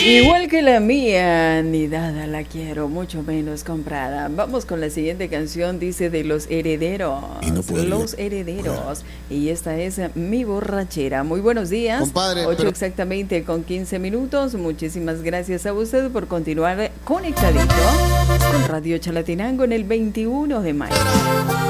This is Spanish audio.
Igual que la mía, ni dada la quiero, mucho menos comprada. Vamos con la siguiente canción, dice de Los Herederos. Y no podría. Los Herederos. Y esta es Mi Borrachera. Muy buenos días. Compadre, 8 exactamente con 15 minutos. Muchísimas gracias a usted por continuar conectadito con Radio Chalatenango en el 21 de mayo.